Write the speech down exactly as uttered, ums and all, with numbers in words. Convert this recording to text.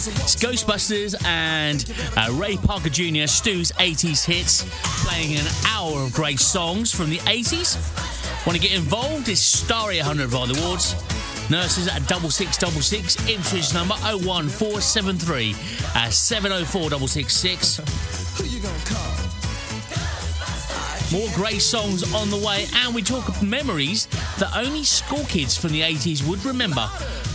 It's Ghostbusters and uh, Ray Parker Junior, Stu's eighties hits, playing an hour of great songs from the eighties. Want to get involved? It's Starry one hundred via the Awards. Nurses at double six double six. Ipswich number oh one four seven three uh, seven oh four six six six. Who you gonna call? More great songs on the way, and we talk of memories that only school kids from the eighties would remember.